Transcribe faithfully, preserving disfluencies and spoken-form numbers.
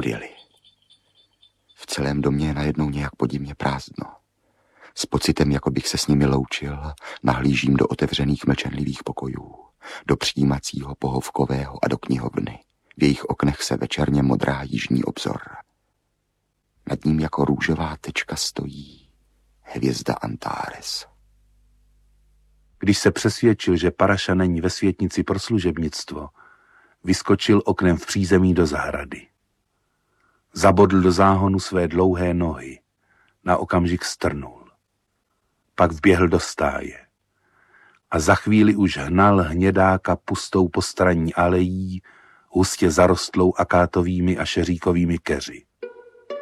odjeli. V celém domě je najednou nějak podivně prázdno. S pocitem, jako bych se s nimi loučil, nahlížím do otevřených mlčenlivých pokojů, do přijímacího pohovkového a do knihovny. V jejich oknech se večerně modrá jižní obzor. Nad ním jako růžová tečka stojí hvězda Antares. Když se přesvědčil, že Paraša není ve světnici pro služebnictvo, vyskočil oknem v přízemí do zahrady. Zabodl do záhonu své dlouhé nohy. Na okamžik strnul. Pak vběhl do stáje. A za chvíli už hnal hnědáka pustou postranní alejí, hustě zarostlou akátovými a šeříkovými keři.